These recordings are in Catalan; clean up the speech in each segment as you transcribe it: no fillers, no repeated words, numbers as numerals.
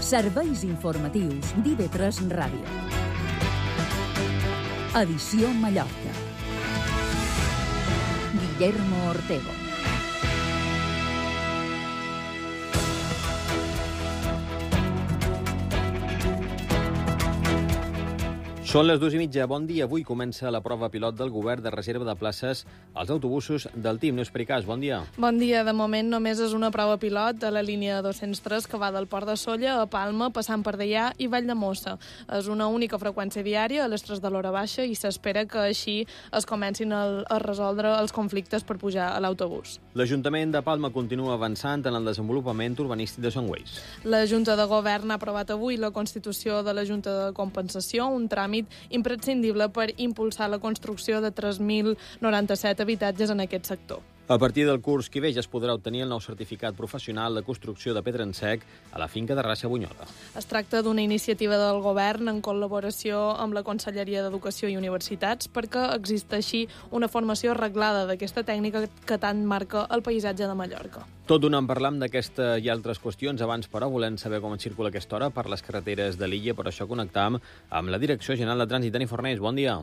Serveis informatius d'IV3 Ràdio. Edició Mallorca. Guillermo Ortego. Són les 2:30. Bon dia. Avui comença la prova pilot del govern de reserva de places als autobusos del TIM. Neus Pericàs, bon dia. Bon dia. De moment només és una prova pilot de la línia 203 que va del Port de Sóller a Palma, passant per Deià i Valldemossa. És una única freqüència diària a les 3 de l'hora baixa i s'espera que així es comencin a resoldre els conflictes per pujar a l'autobús. L'Ajuntament de Palma continua avançant en el desenvolupament urbanístic de Sonways. La Junta de Govern ha aprovat avui la constitució de la Junta de Compensació, un tràmit imprescindible per impulsar la construcció de 3.097 habitatges en aquest sector. A partir del curs que ve ja es podrà obtenir el nou certificat professional de construcció de pedra en sec a la finca de Rassa Bunyola. Es tracta d'una iniciativa del govern en col·laboració amb la Conselleria d'Educació i Universitats perquè existeixi una formació arreglada d'aquesta tècnica que tant marca el paisatge de Mallorca. Tot donant parlam d'aquesta i altres qüestions. Abans, però, volem saber com circula aquesta hora per les carreteres de l'illa. Per això connectam amb la Direcció General de Trànsit. Dani Fornés, bon dia.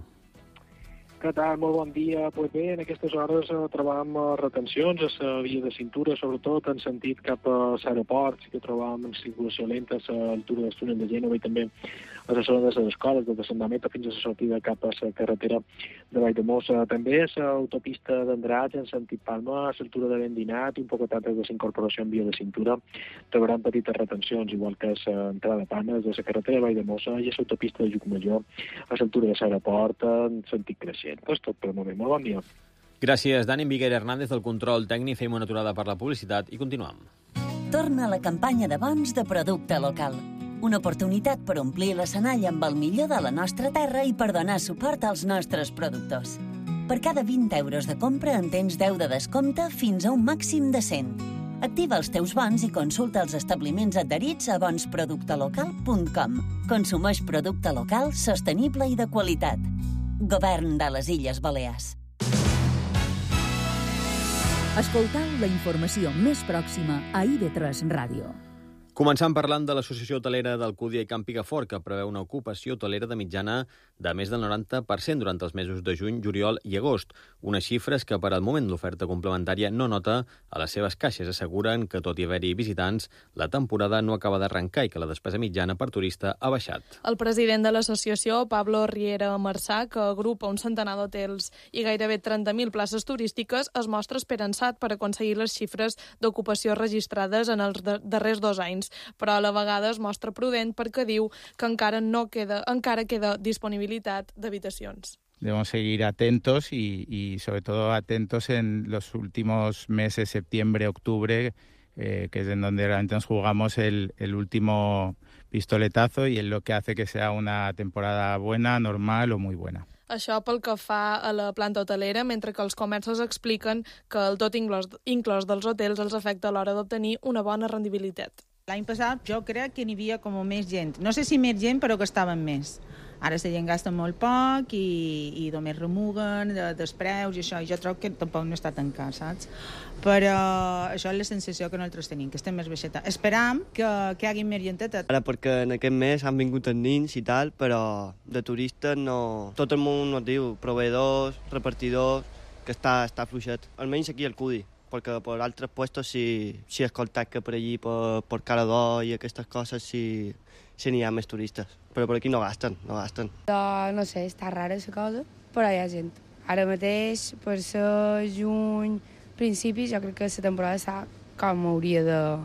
Què tal? Molt bon dia. Pues bé, en aquestes hores trobàvem retencions a la via de cintura, sobretot en sentit cap a l'aeroport, que trobàvem en circulació lenta a l'altura del túnel de Gènova i també a la zona de les escoles, des de Sant Dameta fins a la sortida cap a la carretera de Valldemossa. També a l'autopista d'Andratx en sentit Palma, a l'altura de Vendinat i un poquetat des de la incorporació en via de cintura, trobaran petites retencions, igual que a l'entrada de Palma, des de la carretera de Valldemossa i a l'autopista de Llucmajor, a l'altura de l'aeroport en sentit creixent. És tot per el moment. Molt bon dia. Gràcies, Dani. Miguel Hernández, del control tècnic. Fem una aturada per la publicitat i continuem. Torna la campanya de bons de producte local. Una oportunitat per omplir l'escenari amb el millor de la nostra terra i per donar suport als nostres productors. Per cada 20 euros de compra en tens 10 de descompte fins a un màxim de 100. Activa els teus bons i consulta els establiments adherits a bonsproductelocal.com. Consumeix producte local, sostenible i de qualitat. Govern de les Illes Balears. Escoltau la informació més pròxima a IV3 Ràdio. Començant parlant de l'Associació Hotelera d'Alcúdia i Camp Picafort, que preveu una ocupació hotelera de mitjana de més del 90% durant els mesos de juny, juliol i agost. Unes xifres que per al moment l'oferta complementària no nota a les seves caixes. Asseguren que, tot i haver-hi visitants, la temporada no acaba d'arrencar i que la despesa mitjana per turista ha baixat. El president de l'associació, Pablo Riera Marçà, que agrupa un centenar d'hotels i gairebé 30.000 places turístiques, es mostra esperançat per aconseguir les xifres d'ocupació registrades en els darrers 2 anys. Però a la vegada es mostra prudent perquè diu que encara queda disponibilitat d'habitacions. Debemos seguir atentos y sobre todo atentos en los últimos meses, septiembre, octubre, que es en donde realmente nos jugamos el último pistoletazo y es lo que hace que sea una temporada buena, normal o muy buena. Això pel que fa a la planta hotelera, mentre que els comerços expliquen que el tot inclòs dels hotels els afecta a l'hora d'obtenir una bona rendibilitat. L'any passat jo crec que n'hi havia com més gent. No sé si més gent, però gastaven més. Ara la gent gasta molt poc i només remuguen dels preus i això. I jo trobo que tampoc no està tan car, saps? Però això és la sensació que nosaltres tenim, que estem més baixeta. Esperam que hi hagi més genteta. Ara perquè en aquest mes han vingut els nins i tal, però de turistes no... Tot el món no diu, proveïdors, repartidors, que està fluixet. Almenys aquí al Cudi, perquè per altres puestos sí he escoltat que per allí, per Carador i aquestes coses, sí n'hi ha més turistes. Però per aquí no gasten. No sé, està rara la cosa, però hi ha gent. Ara mateix, per ser juny, principis, jo crec que la temporada està com hauria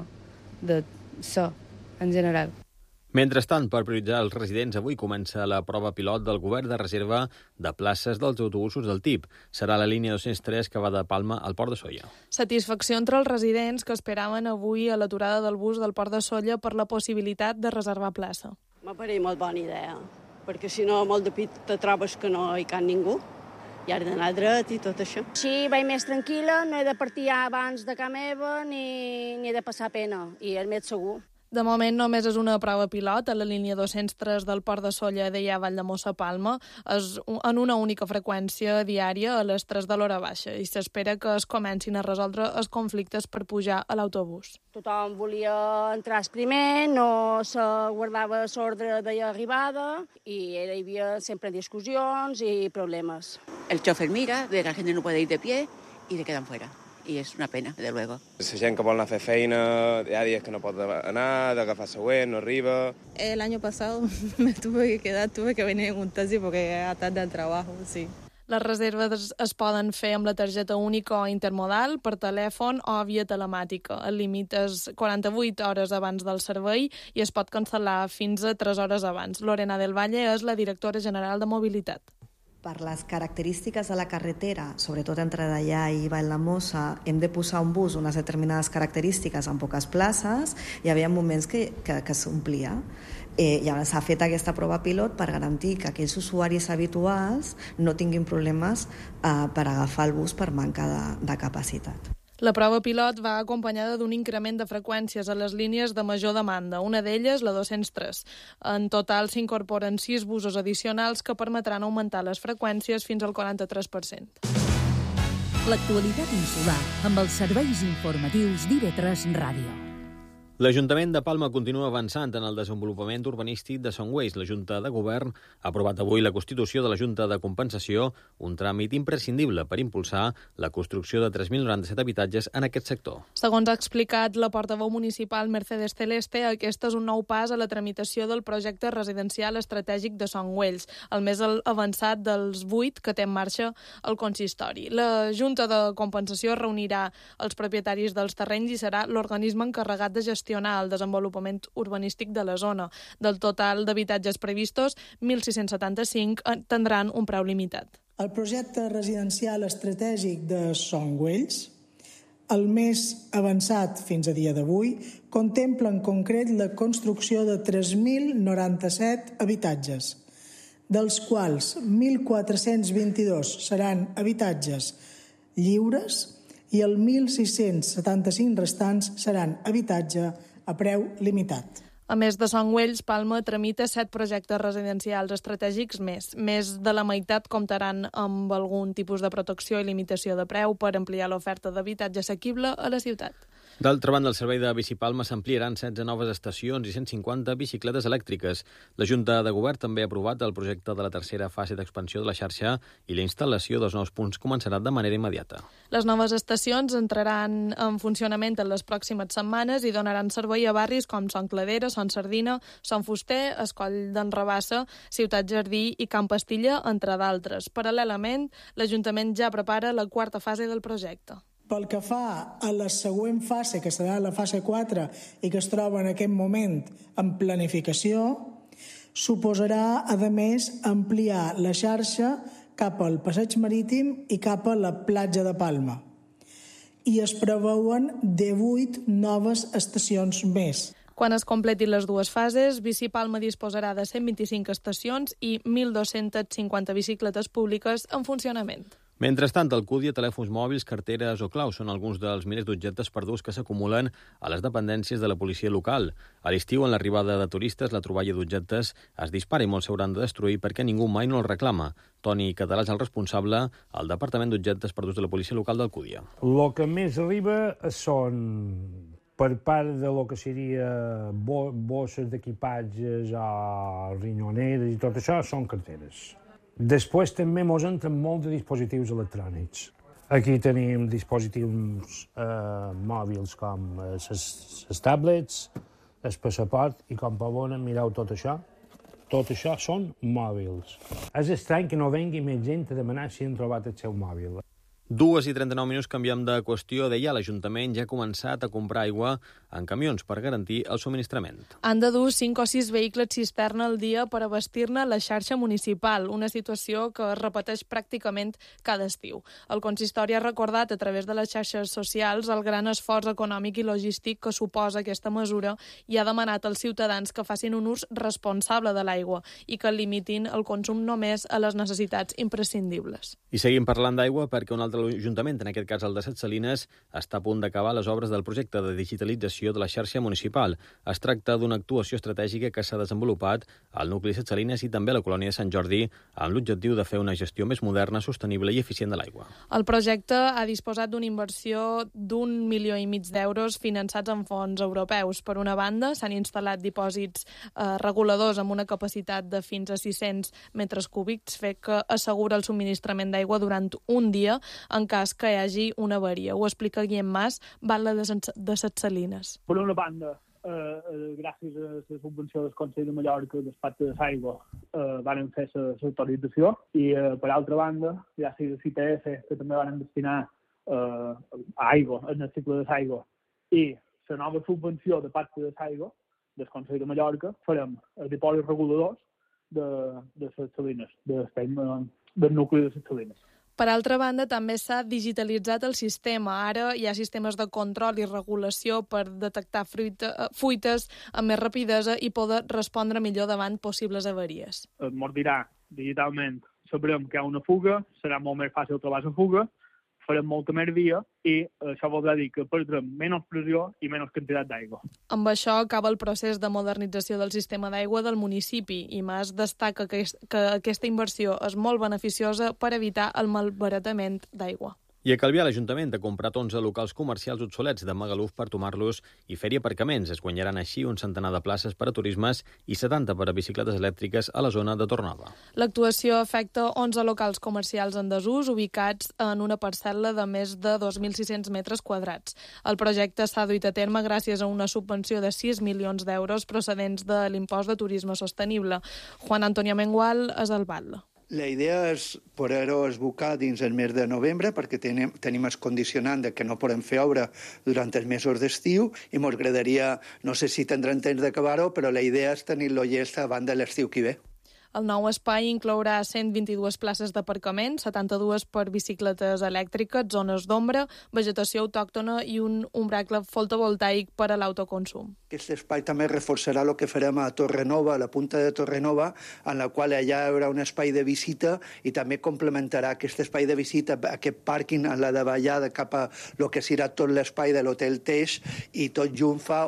de ser, en general. Mentrestant, per prioritzar els residents, avui comença la prova pilot del govern de reserva de places dels autobusos del TIP. Serà la línia 203 que va de Palma al Port de Sóller. Satisfacció entre els residents que esperaven avui a l'aturada del bus del Port de Sóller per la possibilitat de reservar plaça. M'ha parit molt bona idea, perquè si no molt de pit te trobes que no hi cap ningú i has d'anar dret i tot això. Així vaig més tranquil·la, no he de partir abans de casa meva ni he de passar pena, i és més segur. De moment només és una prova pilot a la línia 203 del Port de Sóller d'Eià Valldemossa Palma, és en una única freqüència diària a les 3 de l'hora baixa i s'espera que es comencin a resoldre els conflictes per pujar a l'autobús. Tothom volia entrar primer, no se guardava l'ordre d'arribada i hi havia sempre discussions i problemes. El chofer mira, ve que la gente no puede ir de pie y se quedan fuera. Y es una pena, desde luego. La gent que vol anar a fer feina, hi ha dies que no pot anar, d'agafar següent, no arriba. El año pasado me tuve que quedar, tuve que venir en un taxi porque era tarde al trabajo, sí. Les reserves es poden fer amb la targeta única o intermodal, per telèfon o via telemàtica. El límit és 48 hores abans del servei i es pot cancel·lar fins a 3 hores abans. Lorena del Valle és la directora general de Mobilitat. Per les característiques de la carretera, sobretot entre Deià i Valldemossa, hem de posar un bus unes determinades característiques en poques places. Hi havia moments que s'omplia. Llavors s'ha fet aquesta prova pilot per garantir que aquells usuaris habituals no tinguin problemes per agafar el bus per manca de capacitat. La prova pilot va acompanyada d'un increment de freqüències a les línies de major demanda, una d'elles la 203. En total s'incorporen 6 busos addicionals que permetran augmentar les freqüències fins al 43%. L'actualitat insular amb els serveis informatius d'IV3 Ràdio. L'Ajuntament de Palma continua avançant en el desenvolupament urbanístic de Songways. La Junta de Govern ha aprovat avui la constitució de la Junta de Compensació, un tràmit imprescindible per impulsar la construcció de 3.097 habitatges en aquest sector. Segons ha explicat la portaveu municipal Mercedes Celeste, aquest és un nou pas a la tramitació del projecte residencial estratègic de Songways, el més avançat dels 8 que té en marxa el consistori. La Junta de Compensació reunirà els propietaris dels terrenys i serà l'organisme encarregat de gestionar el desenvolupament urbanístic de la zona. Del total d'habitatges previstos, 1.675 tindran un preu limitat. El projecte residencial estratègic de Songways, el més avançat fins a dia d'avui, contempla en concret la construcció de 3.097 habitatges, dels quals 1.422 seran habitatges lliures i el 1.675 restants seran habitatge a preu limitat. A més de Songways, Palma tramita 7 projectes residencials estratègics més. Més de la meitat comptaran amb algun tipus de protecció i limitació de preu per ampliar l'oferta d'habitatge assequible a la ciutat. D'altra banda, el servei de Bicipalma s'ampliaran 16 noves estacions i 150 bicicletes elèctriques. La Junta de Govern també ha aprovat el projecte de la tercera fase d'expansió de la xarxa i la instal·lació dels nous punts començarà de manera immediata. Les noves estacions entraran en funcionament en les pròximes setmanes i donaran servei a barris com Son Cladera, Son Sardina, Son Fuster, Escoll d'en Rabassa, Ciutat Jardí i Camp Pastilla, entre d'altres. Paral·lelament, l'Ajuntament ja prepara la 4ª fase del projecte. Pel que fa a la següent fase, que serà la fase 4 i que es troba en aquest moment en planificació, suposarà, a més, ampliar la xarxa cap al passeig marítim i cap a la platja de Palma. I es preveuen 18 noves estacions més. Quan es completin les dues fases, Bicipalma disposarà de 125 estacions i 1.250 bicicletes públiques en funcionament. Mentrestant, Alcúdia, telèfons mòbils, carteres o claus són alguns dels milers d'objectes perduts que s'acumulen a les dependències de la policia local. A l'estiu, en l'arribada de turistes, la troballa d'objectes es dispara i molts s'hauran de destruir perquè ningú mai no els reclama. Toni Català és el responsable al Departament d'Objectes Perduts de la policia local d'Alcúdia. El que més arriba són, per part de lo que seria bosses d'equipatges o rinyoneres i tot això, són carteres. Després també ens entren molt de dispositius electrònics. Aquí tenim dispositius mòbils com les tablets, el passaport, i com poden mireu tot això són mòbils. És estrany que no vengui més gent a demanar si han trobat el seu mòbil. 2:39, canviem de qüestió. Deia, l'Ajuntament ja ha començat a comprar aigua en camions per garantir el subministrament. Han de dur 5 o 6 vehicles cisterna al dia per abastir-ne la xarxa municipal, una situació que es repeteix pràcticament cada estiu. El consistori ha recordat a través de les xarxes socials el gran esforç econòmic i logístic que suposa aquesta mesura i ha demanat als ciutadans que facin un ús responsable de l'aigua i que limitin el consum només a les necessitats imprescindibles. I seguim parlant d'aigua perquè un altre l'Ajuntament, en aquest cas el de Ses Salines, està a punt d'acabar les obres del projecte de digitalització de la xarxa municipal. Es tracta d'una actuació estratègica que s'ha desenvolupat al nucli de Ses Salines i també a la colònia de Sant Jordi, amb l'objectiu de fer una gestió més moderna, sostenible i eficient de l'aigua. El projecte ha disposat d'una inversió d'1,5 milió d'euros finançats amb fons europeus. Per una banda, s'han instal·lat dipòsits reguladors amb una capacitat de fins a 600 metres cúbics, fet que assegura el subministrament d'aigua durant un dia en cas que hi hagi una avaria. Ho explica Guillem Mas, batlle de Ses Salines. Per una banda, gràcies a la subvenció del Consell de Mallorca del Pacte de l'Aigua van fer l'autorització i, per altra banda, gràcies a l'ITF, que també van destinar aigua en el cicle de l'aigua, i la nova subvenció de Pacte de l'Aigua del Consell de Mallorca, farem els dipòsits reguladors de Ses Salines, del nucli de Ses Salines. Per altra banda, també s'ha digitalitzat el sistema. Ara hi ha sistemes de control i regulació per detectar fuites amb més rapidesa i poder respondre millor davant possibles avaries. Ens dirà digitalment, sabrem que hi ha una fuga, serà molt més fàcil trobar la fuga, farem molta més via i això voldrà dir que perdrem menys pressió i menys quantitat d'aigua. Amb això acaba el procés de modernització del sistema d'aigua del municipi i Mas destaca que aquesta inversió és molt beneficiosa per evitar el malbaratament d'aigua. I a Calvià, l'Ajuntament ha comprat 11 locals comercials obsolets de Magaluf per tomar-los i fer-hi aparcaments. Es guanyaran així un centenar de places per a turismes i 70 per a bicicletes elèctriques a la zona de Tornova. L'actuació afecta 11 locals comercials en desús ubicats en una parcel·la de més de 2.600 metres quadrats. El projecte s'ha duit a terme gràcies a una subvenció de 6 milions d'euros procedents de l'impost de turisme sostenible. Juan Antonio Mengual és el batlle. La idea és poder-ho esbocar dins el mes de novembre perquè tenim el condicionant de que no podem fer obra durant els mesos d'estiu i ens agradaria, no sé si tindrem temps d'acabar-ho, però la idea és tenir-lo llest abans de l'estiu que ve. El nou espai inclourà 122 places d'aparcament, 72 per bicicletes elèctriques, zones d'ombra, vegetació autòctona i un umbracle fotovoltaic per a l'autoconsum. Aquest espai també reforçarà el que farem a Torrenova, a la punta de Torrenova, en la qual allà hi haurà un espai de visita i també complementarà aquest espai de visita, aquest pàrquing a la davallada cap a el que serà tot l'espai de l'Hotel Teix i tot junt fa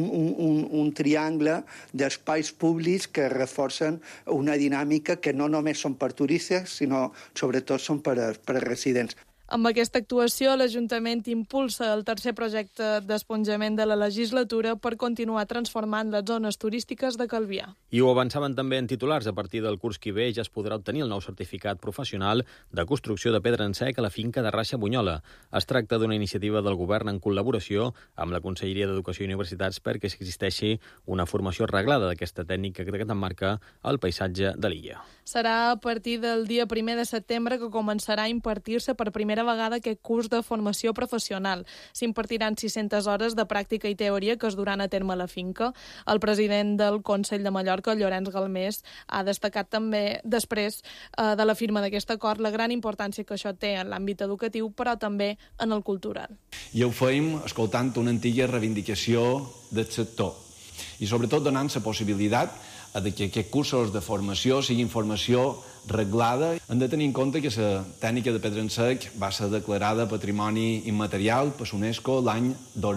un triangle d'espais públics que reforcen una dinàmica que no només són per turistes, sinó sobretot són per a residents. Amb aquesta actuació, l'Ajuntament impulsa el tercer projecte d'esponjament de la legislatura per continuar transformant les zones turístiques de Calvià. I ho avançaven també en titulars. A partir del curs que ve ja es podrà obtenir el nou certificat professional de construcció de pedra en sec a la finca de Raixa Bunyola. Es tracta d'una iniciativa del govern en col·laboració amb la Conselleria d'Educació i Universitats perquè existeixi una formació reglada d'aquesta tècnica que emmarca el paisatge de l'illa. Serà a partir del dia 1 de setembre que començarà a impartir-se per primera vegada aquest curs de formació professional. S'impartiran 600 hores de pràctica i teoria que es duran a terme a la finca. El president del Consell de Mallorca, Llorenç Galmés, ha destacat també, després de la firma d'aquest acord, la gran importància que això té en l'àmbit educatiu, però també en el cultural. I ho feim escoltant una antiga reivindicació del sector i sobretot donant la possibilitat que aquests cursos de formació siguin formació reglada. Hem de tenir en compte que la tècnica de pedra en sec va ser declarada Patrimoni Immaterial per l'UNESCO l'any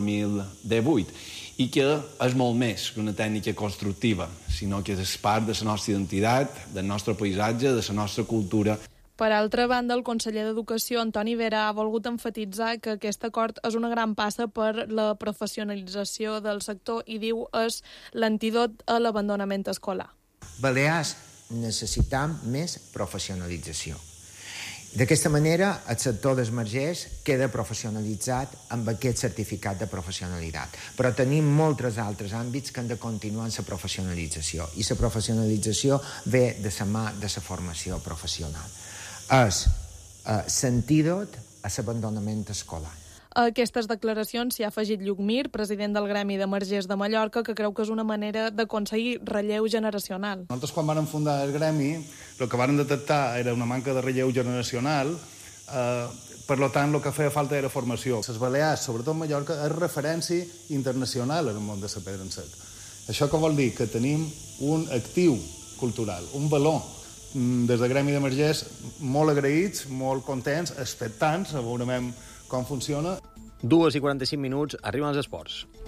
2018 i que és molt més que una tècnica constructiva, sinó que és part de la nostra identitat, del nostre paisatge, de la nostra cultura. Per altra banda, el conseller d'Educació, Antoni Vera, ha volgut emfatitzar que aquest acord és una gran passa per la professionalització del sector i diu és l'antídot a l'abandonament escolar. Balears necessitam més professionalització. D'aquesta manera, el sector d'emergents queda professionalitzat amb aquest certificat de professionalitat. Però tenim molts altres àmbits que han de continuar en la professionalització. I la professionalització ve de la mà de la formació professional. És l'antídot a l'abandonament escolar. A aquestes declaracions s'hi ha afegit Lluc Mir, president del Gremi d'Emergents de Mallorca, que creu que és una manera d'aconseguir relleu generacional. Nosaltres, quan vam fundar el Gremi, el que vam detectar era una manca de relleu generacional, per tant, el que feia falta era formació. Les Balears, sobretot Mallorca, és referència internacional en el món de la pedra en sec. Això què vol dir? Que tenim un actiu cultural, un valor Des del Gremi de Margers, molt agraïts, molt contents, expectants, a veure com funciona. 2:45, arriben els esports.